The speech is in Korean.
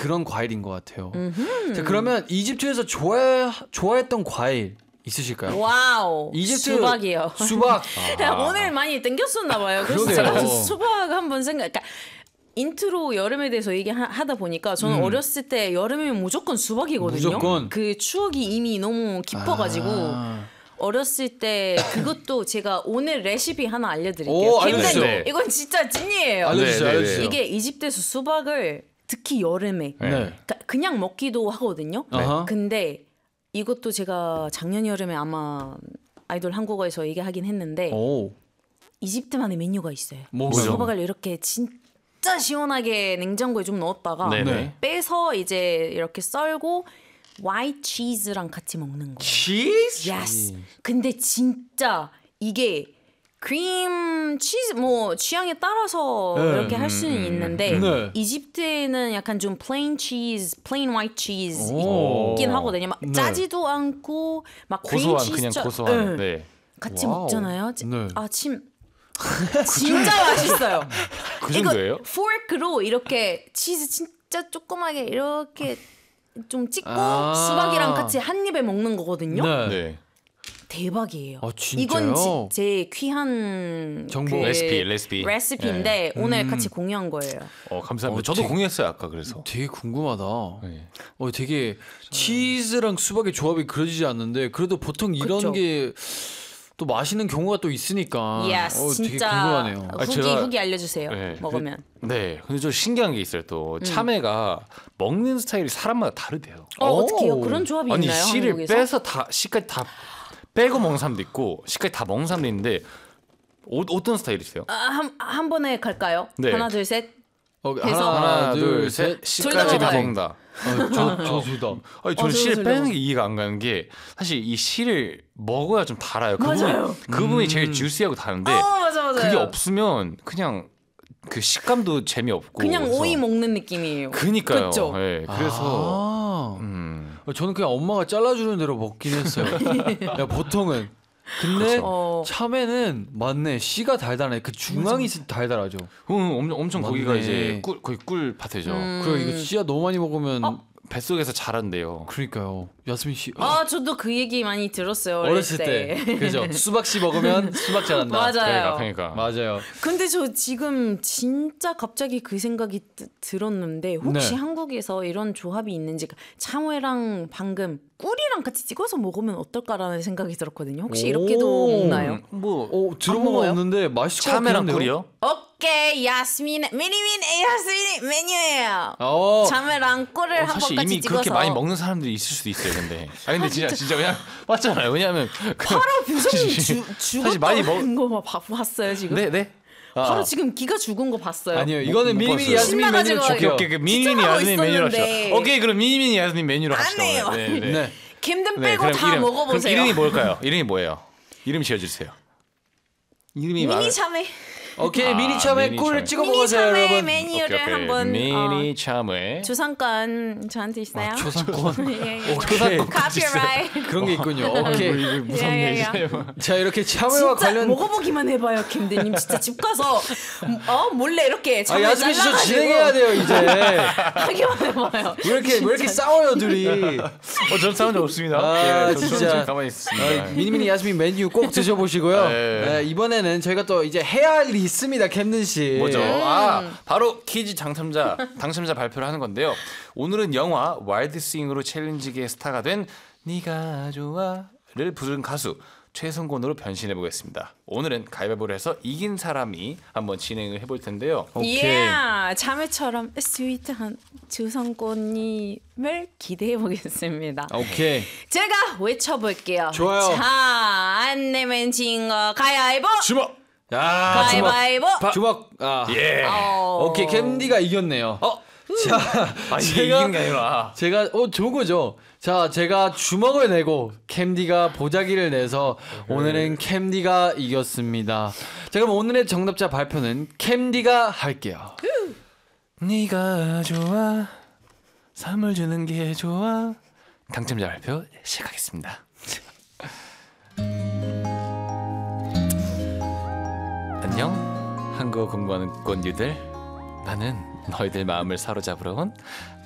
그런 과일인 것 같아요. 자, 그러면 이집트에서 좋아했던 과일 있으실까요? 와우. 이집트 수박이요. 수박. 오늘 많이 땡겼었나 봐요. 그래서 그러게요. 제가 수박 한번 그러니까 인트로 여름에 대해서 얘기하다 보니까 저는 어렸을 때 여름이면 무조건 수박이거든요. 무조건. 그 추억이 이미 너무 깊어가지고 어렸을 때 그것도 제가 오늘 레시피 하나 알려드릴게요. 오, 알려주세요. 네. 이건 진짜 찐이에요. 알려주세요. 알려주세요. 이게 이집트에서 수박을 특히 여름에 그냥 먹기도 하거든요. 근데 이것도 제가 작년 여름에 아마 아이돌 한국어에서 얘기하긴 했는데 이집트만의 메뉴가 있어요. 뭐죠? 수박을 이렇게 진짜 시원하게 냉장고에 좀 넣었다가 빼서 이제 이렇게 썰고 화이트 치즈랑 같이 먹는 거예요. 치즈? Yes. 근데 진짜 이게 크림 치즈 뭐 취향에 따라서 이렇게 할 수는 있는데 이집트에는 약간 좀 plain white cheese 있긴 하거든요. 막 짜지도 않고 막 크림 치즈 그냥 고소한. 같이 먹잖아요. 아침 진짜 맛있어요. 그 정도예요? 이거 포크로 이렇게 치즈 진짜 조그맣게 이렇게 좀 찍고 수박이랑 같이 한 입에 먹는 거거든요. 네. 대박이에요. 진짜요? 이건 제 귀한 정보 레시피인데 오늘 같이 공유한 거예요. 감사합니다. 저도 공유했어요 아까. 그래서 되게 궁금하다. 되게 치즈랑 수박의 조합이 그려지지 않는데 그래도 보통 이런 게 또 맛있는 경우가 또 있으니까 되게 진짜 궁금하네요. 후기 알려주세요. 먹으면. 근데 저 신기한 게 있어요. 또 참외가 먹는 스타일이 사람마다 다르대요. 어떻게요? 그런 조합이 아니, 있나요? 씨를 한국에서? 빼서 씨까지 다 빼고 먹는 사람도 있고 씨까지 다 먹는 사람도 있는데 어떤 스타일이세요? 한 번에 갈까요? 네. 하나 둘 셋. 하나 둘 셋. 씨까지 다 먹는다. 저도. 저는 씨를 빼는 게 이해가 안 가는 게 사실 이 씨를 먹어야 좀 달아요. 그 부분이 제일 주시하고 다른데 맞아. 그게 없으면 그냥 그 식감도 재미없고 그냥 오이 먹는 느낌이에요. 그니까요. 그쵸? 그래서 저는 그냥 엄마가 잘라주는 대로 먹긴 했어요. 보통은. 근데 참외는 맞네. 씨가 달달해. 그 중앙이 달달하죠. 엄청 거기가 이제 거의 꿀 밭이죠. 그래 이거 씨야 너무 많이 먹으면 뱃속에서 자란대요. 그러니까요. 야스민 씨. 저도 그 얘기 많이 들었어요. 어렸을 때. 그죠. 수박 씨 먹으면 수박 자란다. 맞아요. 그러니까. 맞아요. 근데 저 지금 진짜 갑자기 그 생각이 들었는데 혹시 한국에서 이런 조합이 있는지 참외랑 방금 꿀이랑 같이 찍어서 먹으면 어떨까라는 생각이 들었거든요. 혹시 이렇게도 먹나요? 들어본 거 없는데 맛있을 것 같은데요. 참외랑 꿀이요? 오케이, 야스민 메뉴예요. 참외랑 꿀을 한번 사실 같이 이미 찍어서. 그렇게 많이 먹는 사람들이 있을 수도 있어요. 근데 진짜 그냥 맞잖아요. 왜냐하면 바로 표정이 사실 많이 죽었다는 거 봤어요 지금? 네. 바로 지금 기가 죽은 거 봤어요. 아니요, 이거는 미니미니 야스민 메뉴로 줄게요. 오케이, 미니미니 야스민 메뉴로 합시다. 오케이, 그럼 미니미니 야스민 메뉴로 합시다. 안 해요. 네. 캠든 빼고 다 먹어보세요. 그럼 이름이 뭘까요? 이름이 뭐예요? 이름 지어주세요. 이름이 미니 참외. 오케이, 미니 참외 꿀 찍어 먹으세요, 여러분. 메뉴를 한번 미니 참외. 초상권 저한테 있어요? 초상권. 초상권. 카피라이트. 그런 게 있군요. 오케이. 무섭네. 자, 이렇게 참외와 진짜 관련 먹어보기만 해봐요, 김대님. 진짜 집 가서 몰래 이렇게 참외 야스민 씨 저 잘라가지고 진행해야 돼요 이제. 하기만 해봐요. 왜 이렇게 싸워요 둘이? 전 싸운 적 없습니다. 진짜 가만히 있습니다. 미니미니 야스민 메뉴 꼭 드셔보시고요. 이번에는 저희가 또 이제 해야 할 일이 있습니다, 캠든 씨. 뭐죠? 바로 퀴즈 당첨자 발표를 하는 건데요. 오늘은 영화 와일드 스윙으로 챌린지계의 스타가 된 네가 좋아를 부른 가수 최성곤으로 변신해 보겠습니다. 오늘은 가위바위보를 해서 이긴 사람이 한번 진행을 해볼 텐데요. 참외처럼 스위트한 주성권님을 기대해 보겠습니다. 오케이. 제가 외쳐볼게요. 좋아요. 자, 안 내면 진 거 가위바위보. 주먹. 가위바위보. 주먹. 예. 오케이, 캔디가 이겼네요. 자, 이게 이긴 게 아니라 제가 좋은 거죠. 자, 제가 주먹을 내고 캔디가 보자기를 내서 오늘은 캔디가 이겼습니다. 자, 그럼 오늘의 정답자 발표는 캔디가 할게요. 네가 좋아, 선물 주는 게 좋아. 당첨자 발표 시작하겠습니다. 안녕, 한국어 공부하는 꼰대들. 나는 너희들 마음을 사로잡으러 온